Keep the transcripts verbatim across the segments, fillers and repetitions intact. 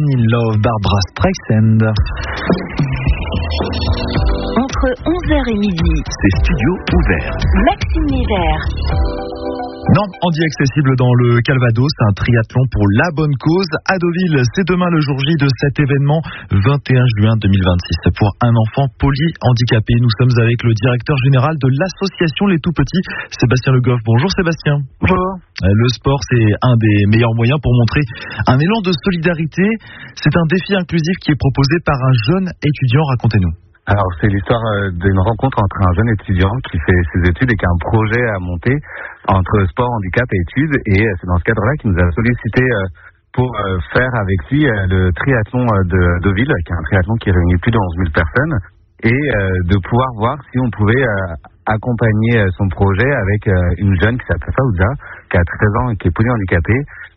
Fallen in Love, Barbra Streisand. Entre onze heures et midi, C'est studio ouvert. Maxime Levert. Non, Andy accessible dans le Calvados, un triathlon pour la bonne cause. À Deauville, c'est demain le jour J de cet événement, vingt et un juin deux mille vingt-six. Pour un enfant polyhandicapé, nous sommes avec le directeur général de l'association Les Tout-Petits, Sébastien Le Goff. Bonjour Sébastien. Bonjour. Le sport, c'est un des meilleurs moyens pour montrer un élan de solidarité. C'est un défi inclusif qui est proposé par un jeune étudiant. Racontez-nous. Alors, c'est l'histoire d'une rencontre entre un jeune étudiant qui fait ses études et qui a un projet à monter entre sport, handicap et études. Et c'est dans ce cadre-là qu'il nous a sollicité pour faire avec lui le triathlon de Deauville, qui est un triathlon qui réunit plus de onze mille personnes, et de pouvoir voir si on pouvait accompagner son projet avec une jeune qui s'appelle Faouza, qui a treize ans et qui est polyhandicapée,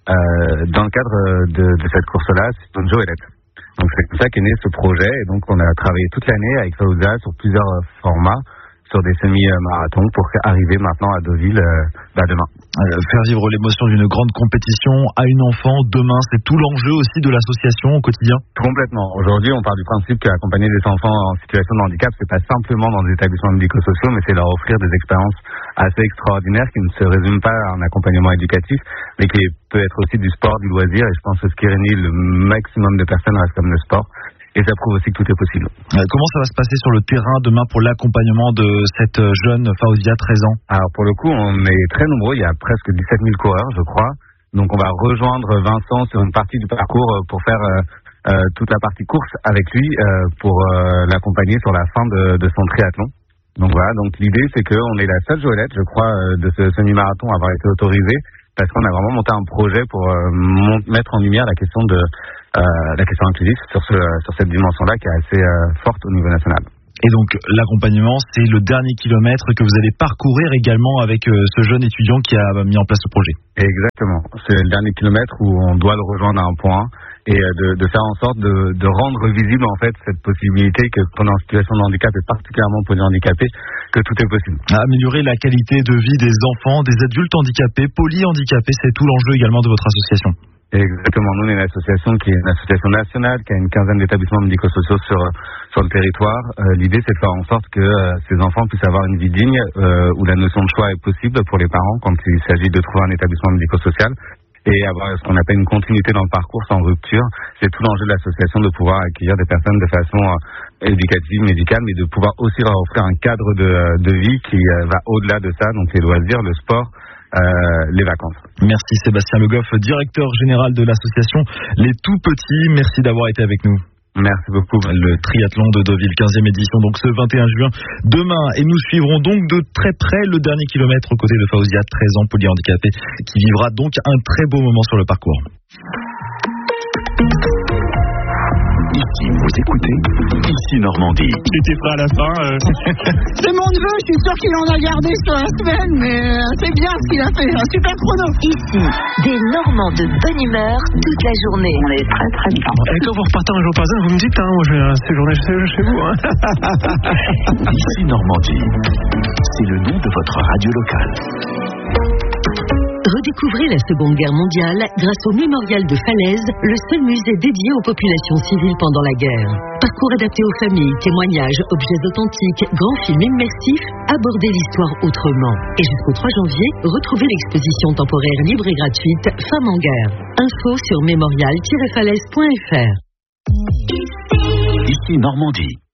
dans le cadre de, de cette course-là, c'est une Joëlette. Donc c'est comme ça qu'est né ce projet, et donc on a travaillé toute l'année avec Faouza sur plusieurs formats, sur des semi-marathons pour arriver maintenant à Deauville euh, bah demain. Euh, faire vivre l'émotion d'une grande compétition à une enfant demain, c'est tout l'enjeu aussi de l'association au quotidien. Complètement. Aujourd'hui, on part du principe qu'accompagner des enfants en situation de handicap, c'est pas simplement dans des établissements médico-sociaux, mais c'est leur offrir des expériences assez extraordinaires qui ne se résument pas à un accompagnement éducatif, mais qui peut être aussi du sport, du loisir, et je pense que ce qui réunit le maximum de personnes reste comme le sport. Et ça prouve aussi que tout est possible. Comment ça va se passer sur le terrain demain pour l'accompagnement de cette jeune Faouza, treize ans? Alors pour le coup, on est très nombreux, il y a presque dix-sept mille coureurs, je crois. Donc on va rejoindre Vincent sur une partie du parcours pour faire euh, euh, toute la partie course avec lui, euh, pour euh, l'accompagner sur la fin de, de son triathlon. Donc voilà, donc l'idée c'est qu'on est la seule Joëlette, je crois, de ce semi-marathon à avoir été autorisée, parce qu'on a vraiment monté un projet pour euh, mettre en lumière la question de euh, la question inclusive sur, ce, sur cette dimension-là qui est assez euh, forte au niveau national. Et donc l'accompagnement, c'est le dernier kilomètre que vous allez parcourir également avec euh, ce jeune étudiant qui a mis en place ce projet. Exactement, c'est le dernier kilomètre où on doit le rejoindre à un point et de, de faire en sorte de, de rendre visible en fait cette possibilité que quand on est en situation de handicap et particulièrement polyhandicapé, que tout est possible. Améliorer la qualité de vie des enfants, des adultes handicapés, polyhandicapés, c'est tout l'enjeu également de votre association. Exactement, nous on est une association qui est une association nationale, qui a une quinzaine d'établissements médico-sociaux sur sur le territoire. Euh, l'idée c'est de faire en sorte que euh, ces enfants puissent avoir une vie digne, euh, où la notion de choix est possible pour les parents quand il s'agit de trouver un établissement médico-social, et avoir ce qu'on appelle une continuité dans le parcours sans rupture. C'est tout l'enjeu de l'association, de pouvoir accueillir des personnes de façon euh, éducative, médicale, mais de pouvoir aussi leur offrir un cadre de, de vie qui euh, va au-delà de ça, donc les loisirs, le sport, Euh, les vacances. Merci Sébastien Le Goff, directeur général de l'association Les Tout-Petits. Merci d'avoir été avec nous. Merci beaucoup. Le triathlon de Deauville, quinzième édition, donc ce vingt et un juin, demain. Et nous suivrons donc de très près le dernier kilomètre aux côtés de Faouza, treize ans, polyhandicapé, qui vivra donc un très beau moment sur le parcours. Ici, vous écoutez Ici Normandie. J'étais prêt à la fin. Euh... C'est mon neveu, je suis sûr qu'il en a gardé sur la semaine, mais euh, c'est bien ce qu'il a fait, un super chrono. Ici, des Normands de bonne humeur toute la journée. On est très très bien. Et quand vous repartez un jour par exemple, vous me dites, hein, moi je vais séjourner chez, chez vous. Hein. Ici Normandie, c'est le nom de votre radio locale. Redécouvrez la Seconde Guerre mondiale grâce au Mémorial de Falaise, le seul musée dédié aux populations civiles pendant la guerre. Parcours adapté aux familles, témoignages, objets authentiques, grands films immersifs, abordez l'histoire autrement. Et jusqu'au trois janvier, retrouvez l'exposition temporaire libre et gratuite Femmes en guerre. Info sur mémorial tiret falaise point f r. Ici Normandie.